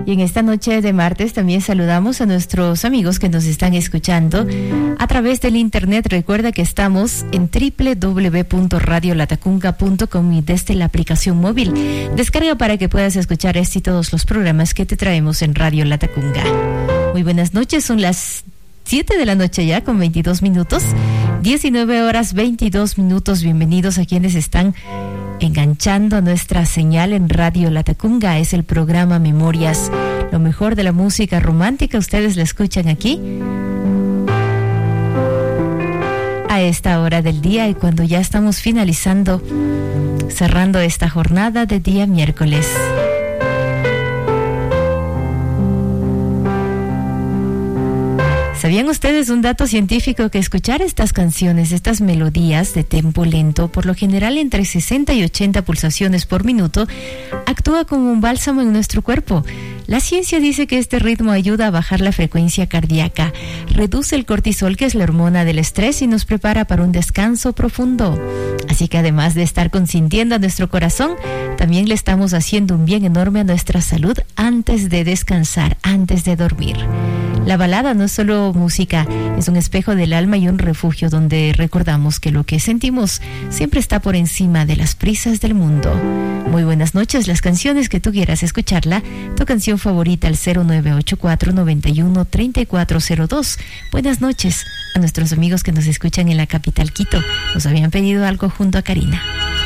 Y en esta noche de martes también saludamos a nuestros amigos que nos están escuchando a través del internet. Recuerda que estamos en www.radiolatacunga.com y desde la aplicación móvil. Descarga para que puedas escuchar este y todos los programas que te traemos en Radio Latacunga. Muy buenas noches, son las 7 de la noche ya con 22 minutos, 19 horas 22 minutos. Bienvenidos a quienes están enganchando nuestra señal en Radio Latacunga. Es el programa Memorias, lo mejor de la música romántica. Ustedes la escuchan aquí a esta hora del día y cuando ya estamos finalizando, cerrando esta jornada de día miércoles. ¿Sabían ustedes un dato científico? Que escuchar estas canciones, estas melodías de tempo lento, por lo general entre 60 y 80 pulsaciones por minuto, actúa como un bálsamo en nuestro cuerpo. La ciencia dice que este ritmo ayuda a bajar la frecuencia cardíaca, reduce el cortisol, que es la hormona del estrés, y nos prepara para un descanso profundo. Así que además de estar consintiendo a nuestro corazón, también le estamos haciendo un bien enorme a nuestra salud antes de descansar, antes de dormir. La balada no es solo música, es un espejo del alma y un refugio donde recordamos que lo que sentimos siempre está por encima de las prisas del mundo. Muy buenas noches, las canciones que tú quieras escucharla, tu canción favorita al 0984-91-3402. Buenas noches a nuestros amigos que nos escuchan en la capital Quito. Nos habían pedido algo junto a Karina.